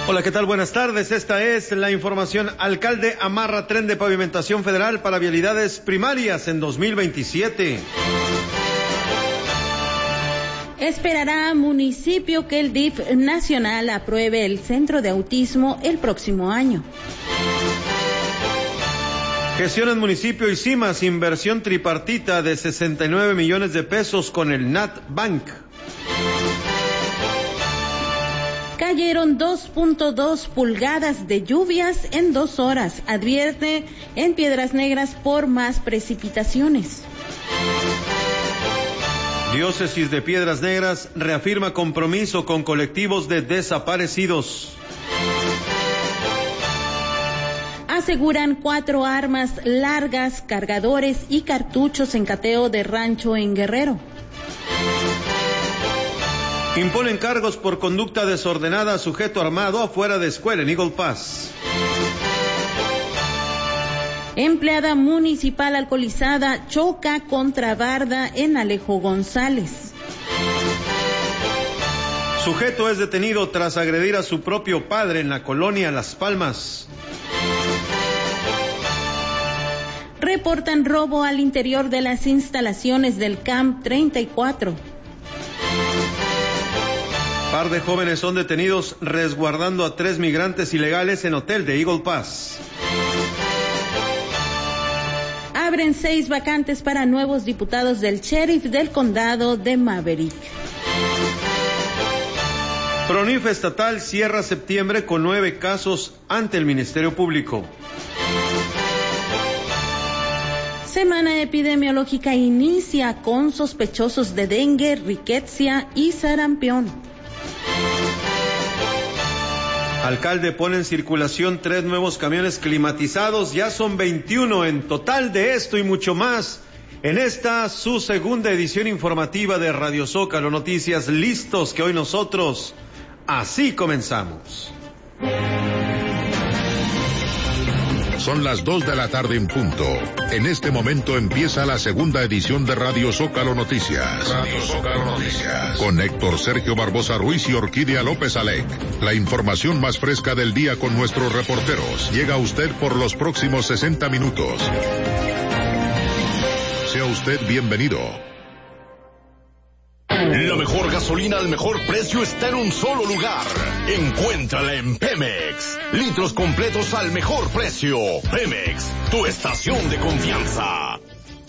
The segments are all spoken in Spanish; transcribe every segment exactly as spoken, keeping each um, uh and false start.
Hola, ¿qué tal? Buenas tardes. Esta es la información. Alcalde amarra tren de pavimentación federal para vialidades primarias en dos mil veintisiete. Esperará municipio que el D I F nacional apruebe el centro de autismo el próximo año. Gestionan municipio y CIMAS inversión tripartita de sesenta y nueve millones de pesos con el N A T Bank. Cayeron dos punto dos pulgadas de lluvias en dos horas. Advierte en Piedras Negras por más precipitaciones. Diócesis de Piedras Negras reafirma compromiso con colectivos de desaparecidos. Aseguran cuatro armas largas, cargadores y cartuchos en cateo de rancho en Guerrero. Imponen cargos por conducta desordenada a sujeto armado afuera de escuela en Eagle Pass. Empleada municipal alcoholizada choca contra barda en Alejo González. Sujeto es detenido tras agredir a su propio padre en la colonia Las Palmas. Reportan robo al interior de las instalaciones del Camp treinta y cuatro. Par de jóvenes son detenidos resguardando a tres migrantes ilegales en hotel de Eagle Pass. Abren seis vacantes para nuevos diputados del sheriff del condado de Maverick. PRONIF estatal cierra septiembre con nueve casos ante el Ministerio Público. Semana epidemiológica inicia con sospechosos de dengue, riquecia y sarampión. Alcalde pone en circulación tres nuevos camiones climatizados, ya son veintiuno en total. De esto y mucho más en esta su segunda edición informativa de Radio Zócalo Noticias. Listos que hoy nosotros así comenzamos. Son las dos de la tarde en punto. En este momento empieza la segunda edición de Radio Zócalo Noticias. Radio Zócalo Noticias. Con Héctor Sergio Barbosa Ruiz y Orquídea López Alec. La información más fresca del día con nuestros reporteros. Llega a usted por los próximos sesenta minutos. Sea usted bienvenido. La mejor gasolina al mejor precio está en un solo lugar. Encuéntrala en Pemex. Litros completos al mejor precio. Pemex, tu estación de confianza.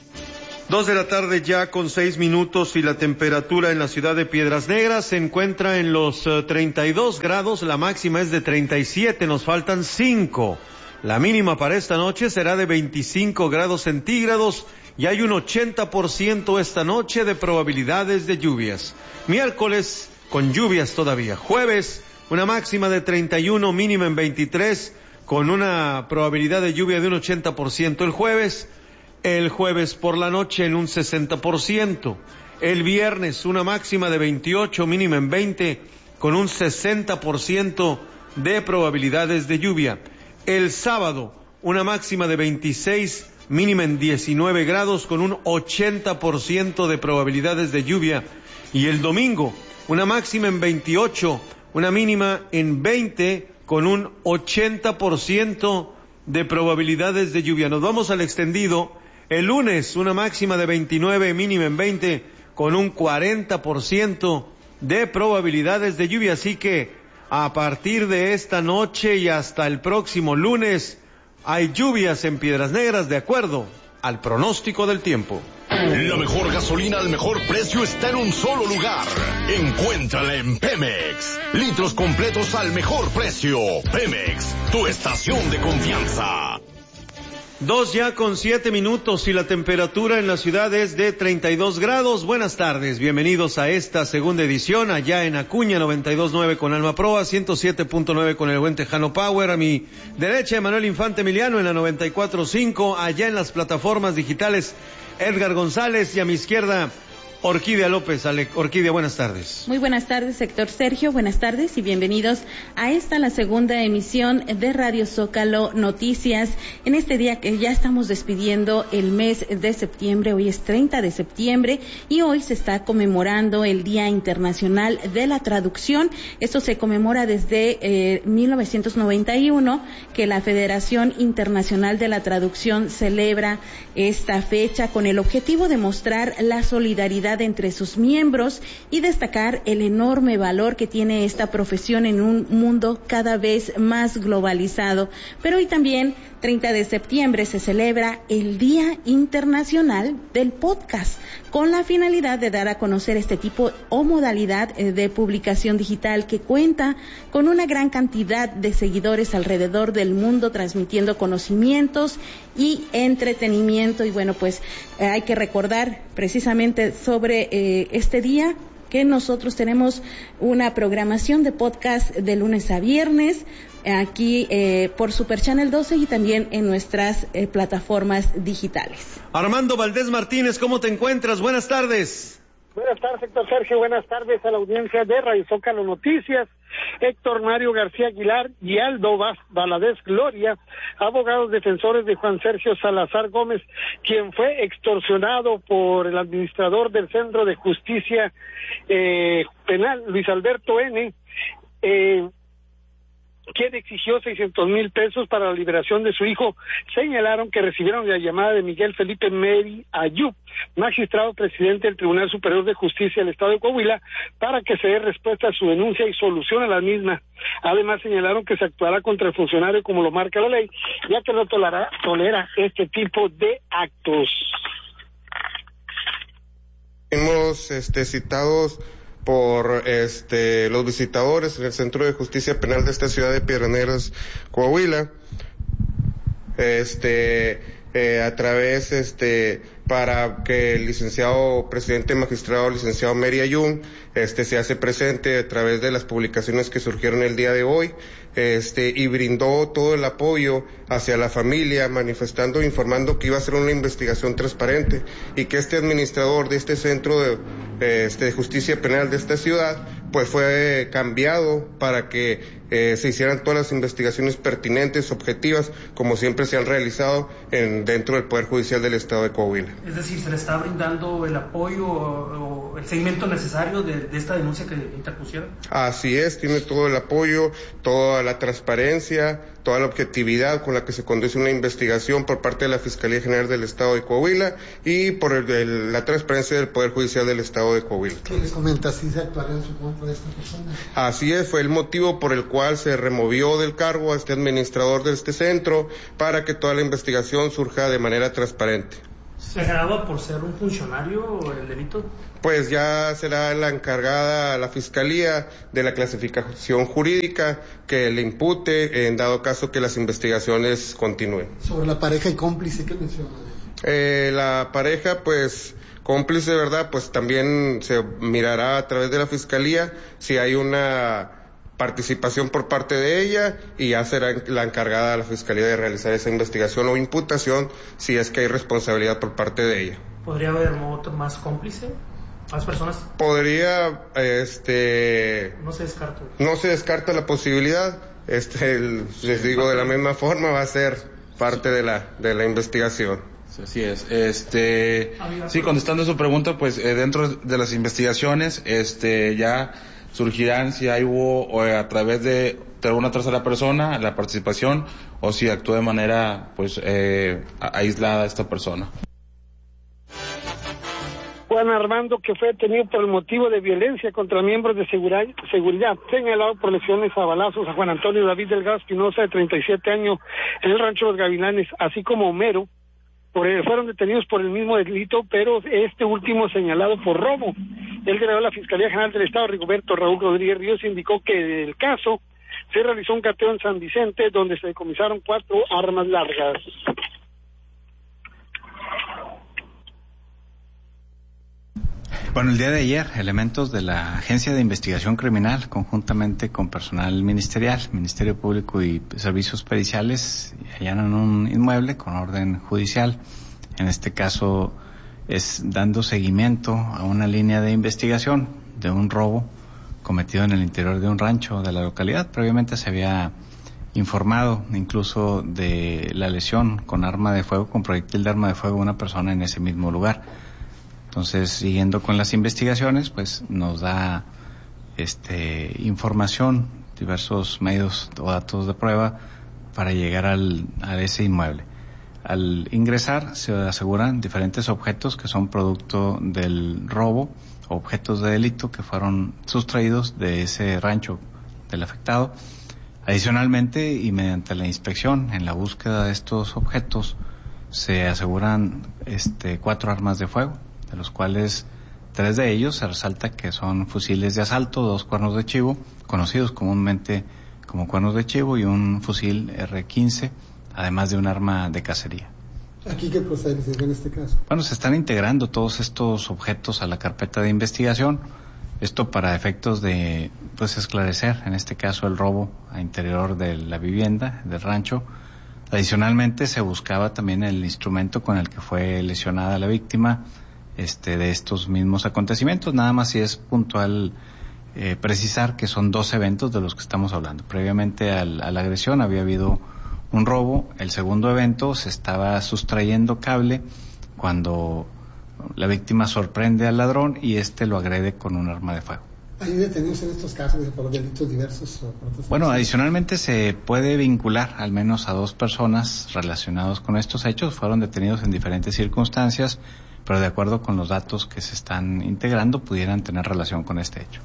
Dos de la tarde ya con seis minutos y la temperatura en la ciudad de Piedras Negras se encuentra en los uh, treinta y dos grados, la máxima es de treinta y siete, nos faltan cinco. La mínima para esta noche será de veinticinco grados centígrados y hay un ochenta por ciento esta noche de probabilidades de lluvias. Miércoles con lluvias todavía. Jueves una máxima de treinta y uno, mínima en veintitrés, con una probabilidad de lluvia de un ochenta por ciento el jueves. El jueves por la noche en un sesenta por ciento. El viernes una máxima de veintiocho, mínima en veinte, con un sesenta por ciento de probabilidades de lluvia. El sábado una máxima de veintiséis, mínima en diecinueve grados, con un ochenta por ciento de probabilidades de lluvia. Y el domingo una máxima en veintiocho, una mínima en veinte, con un ochenta por ciento de probabilidades de lluvia. Nos vamos al extendido. El lunes una máxima de veintinueve, mínima en veinte, con un cuarenta por ciento de probabilidades de lluvia. Así que a partir de esta noche y hasta el próximo lunes hay lluvias en Piedras Negras de acuerdo al pronóstico del tiempo. La mejor gasolina al mejor precio está en un solo lugar. Encuéntrala en Pemex. Litros completos al mejor precio. Pemex, tu estación de confianza. Dos ya con siete minutos y la temperatura en la ciudad es de treinta y dos grados. Buenas tardes, bienvenidos a esta segunda edición allá en Acuña, noventa y dos punto nueve con Alma Proa, ciento siete punto nueve con el buen Tejano Power. A mi derecha, Emanuel Infante Emiliano en la noventa y cuatro punto cinco, allá en las plataformas digitales Edgar González, y a mi izquierda Orquídea López. Ale, Orquídea, buenas tardes. Muy buenas tardes, Héctor Sergio. Buenas tardes y bienvenidos a esta, la segunda emisión de Radio Zócalo Noticias. En este día que ya estamos despidiendo el mes de septiembre, hoy es treinta de septiembre y hoy se está conmemorando el Día Internacional de la Traducción. Esto se conmemora desde eh, mil novecientos noventa y uno, que la Federación Internacional de la Traducción celebra esta fecha con el objetivo de mostrar la solidaridad entre sus miembros y destacar el enorme valor que tiene esta profesión en un mundo cada vez más globalizado. Pero hoy también, treinta de septiembre, se celebra el Día Internacional del Podcast, con la finalidad de dar a conocer este tipo o modalidad de publicación digital que cuenta con una gran cantidad de seguidores alrededor del mundo, transmitiendo conocimientos y entretenimiento. Y bueno, pues eh, hay que recordar precisamente sobre eh, este día que nosotros tenemos una programación de podcast de lunes a viernes aquí eh, por Super Channel doce y también en nuestras eh, plataformas digitales. Armando Valdés Martínez, ¿cómo te encuentras? Buenas tardes. Buenas tardes, Héctor Sergio. Buenas tardes a la audiencia de Radio Zócalo Noticias. Héctor Mario García Aguilar y Aldo Valadez Gloria, abogados defensores de Juan Sergio Salazar Gómez, quien fue extorsionado por el administrador del Centro de Justicia eh, Penal, Luis Alberto N., eh, quien exigió seiscientos mil pesos para la liberación de su hijo. Señalaron que recibieron la llamada de Miguel Felipe Meri Ayub, magistrado presidente del Tribunal Superior de Justicia del Estado de Coahuila, para que se dé respuesta a su denuncia y solucione la misma. Además, señalaron que se actuará contra el funcionario como lo marca la ley, ya que no tolera, tolera este tipo de actos. Hemos este, citados por este los visitadores en el Centro de Justicia Penal de esta ciudad de Piedras Negras, Coahuila, este eh, a través este para que el licenciado presidente magistrado licenciado Meri Ayun este se hace presente a través de las publicaciones que surgieron el día de hoy, este y brindó todo el apoyo hacia la familia, manifestando, informando que iba a ser una investigación transparente y que este administrador de este centro de, este, de justicia penal de esta ciudad pues fue cambiado para que eh, se hicieran todas las investigaciones pertinentes, objetivas, como siempre se han realizado en dentro del Poder Judicial del Estado de Coahuila. Es decir, ¿se le está brindando el apoyo o, o el seguimiento necesario de, de esta denuncia que interpusieron? Así es, tiene todo el apoyo, toda la transparencia, toda la objetividad con la que se conduce una investigación por parte de la Fiscalía General del Estado de Coahuila y por el, el, la transparencia del Poder Judicial del Estado de Coahuila. ¿Qué les comenta? ¿Si se actuará en su contra de esta persona? Así es, fue el motivo por el cual se removió del cargo a este administrador de este centro para que toda la investigación surja de manera transparente. ¿Se graba por ser un funcionario el delito? Pues ya será la encargada la Fiscalía de la clasificación jurídica que le impute en dado caso que las investigaciones continúen. Sobre la pareja y cómplice, ¿qué menciona? Eh, la pareja, pues cómplice, ¿verdad? Pues también se mirará a través de la Fiscalía si hay una participación por parte de ella y ya será la encargada de la Fiscalía de realizar esa investigación o imputación si es que hay responsabilidad por parte de ella. ¿Podría haber otro más cómplice? ¿Más personas? Podría, este... No se descarta. No se descarta la posibilidad, este, el, les digo de la misma forma, va a ser parte de la, de la investigación. Así es. Este, sí, contestando su pregunta, pues eh, dentro de las investigaciones, este, ya surgirán si hay hubo o a través de, de una tercera persona la participación o si actúa de manera pues eh, aislada esta persona. Juan Armando, que fue detenido por el motivo de violencia contra miembros de seguridad, seguridad señalado por lesiones a balazos a Juan Antonio David Delgado Espinosa, de treinta y siete años, en el Rancho Los Gavilanes, así como Homero, por el, fueron detenidos por el mismo delito, pero este último señalado por robo. El delegado de la Fiscalía General del Estado, Rigoberto Raúl Rodríguez Ríos, indicó que el caso se realizó un cateo en San Vicente, donde se decomisaron cuatro armas largas. Bueno, el día de ayer, elementos de la Agencia de Investigación Criminal, conjuntamente con personal ministerial, Ministerio Público y Servicios Periciales, allanan un inmueble con orden judicial. En este caso, es dando seguimiento a una línea de investigación de un robo cometido en el interior de un rancho de la localidad. Previamente se había informado incluso de la lesión con arma de fuego, con proyectil de arma de fuego a una persona en ese mismo lugar. Entonces, siguiendo con las investigaciones, pues nos da este información, diversos medios o datos de prueba para llegar al, a ese inmueble. Al ingresar se aseguran diferentes objetos que son producto del robo, objetos de delito que fueron sustraídos de ese rancho del afectado. Adicionalmente, y mediante la inspección en la búsqueda de estos objetos, se aseguran este, cuatro armas de fuego, de los cuales tres de ellos se resalta que son fusiles de asalto, dos cuernos de chivo, conocidos comúnmente como cuernos de chivo, y un fusil erre quince, además de un arma de cacería. ¿Aquí qué procede en este caso? Bueno, se están integrando todos estos objetos a la carpeta de investigación, esto para efectos de, pues, esclarecer, en este caso, el robo a interior de la vivienda, del rancho. Adicionalmente, se buscaba también el instrumento con el que fue lesionada la víctima, este, de estos mismos acontecimientos. Nada más si es puntual eh, precisar que son dos eventos de los que estamos hablando. Previamente al, a la agresión había habido un robo. El segundo evento se estaba sustrayendo cable cuando la víctima sorprende al ladrón y este lo agrede con un arma de fuego. ¿Hay detenidos en estos casos por delitos diversos? O por otros bueno, adicionalmente se puede vincular al menos a dos personas relacionados con estos hechos. Fueron detenidos en diferentes circunstancias, pero de acuerdo con los datos que se están integrando pudieran tener relación con este hecho.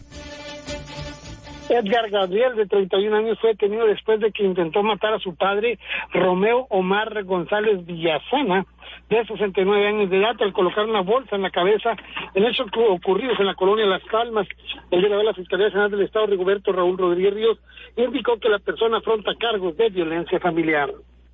Edgar Gabriel, de treinta y un años, fue detenido después de que intentó matar a su padre, Romeo Omar González Villazana, de sesenta y nueve años de edad, al colocar una bolsa en la cabeza en hechos ocurridos en la colonia Las Palmas. El día de hoy, la Fiscalía General del Estado, Rigoberto Raúl Rodríguez Ríos, indicó que la persona afronta cargos de violencia familiar.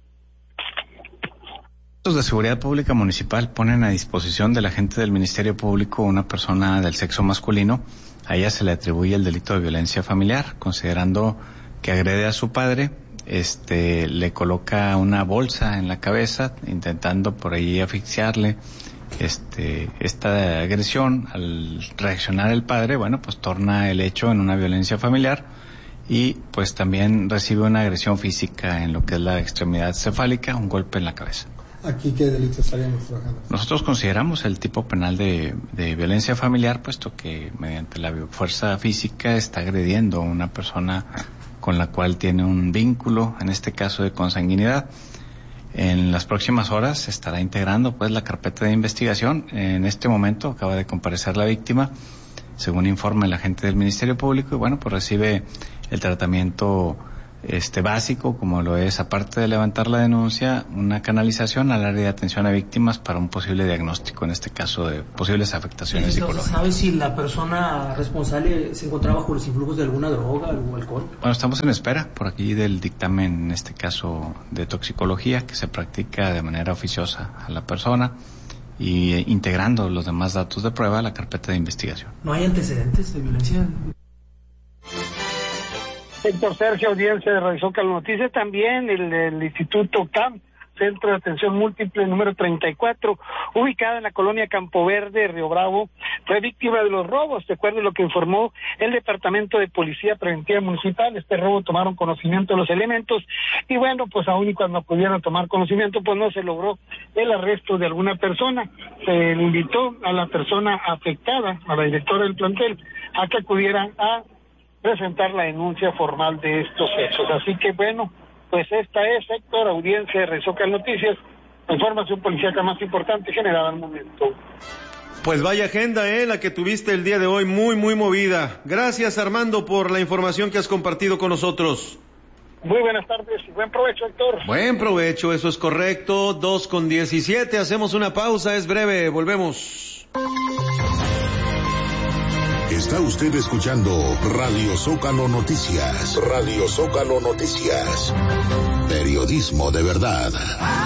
Los de Seguridad Pública Municipal ponen a disposición del agente del Ministerio Público una persona del sexo masculino. A ella se le atribuye el delito de violencia familiar, considerando que agrede a su padre, este, le coloca una bolsa en la cabeza, intentando por ahí asfixiarle. Este, esta agresión, al reaccionar el padre, bueno, pues torna el hecho en una violencia familiar y pues también recibe una agresión física en lo que es la extremidad cefálica, un golpe en la cabeza. ¿Aquí qué delitos estaríamos trabajando? Nosotros consideramos el tipo penal de, de violencia familiar, puesto que mediante la fuerza física está agrediendo a una persona con la cual tiene un vínculo, en este caso de consanguinidad. En las próximas horas se estará integrando pues la carpeta de investigación. En este momento acaba de comparecer la víctima, según informa el agente del Ministerio Público, y bueno, pues recibe el tratamiento este básico, como lo es, aparte de levantar la denuncia, una canalización al área de atención a víctimas para un posible diagnóstico, en este caso de posibles afectaciones psicológicas. ¿Sabes si la persona responsable se encontraba bajo los influjos de alguna droga o alcohol? Bueno, estamos en espera por aquí del dictamen, en este caso de toxicología, que se practica de manera oficiosa a la persona y eh, integrando los demás datos de prueba a la carpeta de investigación. ¿No hay antecedentes de violencia? Héctor Sergio, audiencia de Radio Zócalo Noticias, también el, el Instituto C A M, Centro de Atención Múltiple número treinta y cuatro, ubicada en la colonia Campo Verde, Río Bravo, fue víctima de los robos. De acuerdo a lo que informó el Departamento de Policía Preventiva Municipal, este robo tomaron conocimiento de los elementos y bueno, pues aún y cuando pudieron tomar conocimiento, pues no se logró el arresto de alguna persona. Se le invitó a la persona afectada, a la directora del plantel, a que acudiera a presentar la denuncia formal de estos hechos. Así que bueno, pues esta es, Héctor, audiencia de Radio Zócalo Noticias, la información policíaca más importante generada al momento. Pues vaya agenda, eh, la que tuviste el día de hoy, muy, muy movida. Gracias, Armando, por la información que has compartido con nosotros. Muy buenas tardes y buen provecho, Héctor. Buen provecho, eso es correcto. Dos con diecisiete, hacemos una pausa, es breve, volvemos. Está usted escuchando Radio Zócalo Noticias. Radio Zócalo Noticias. Periodismo de verdad.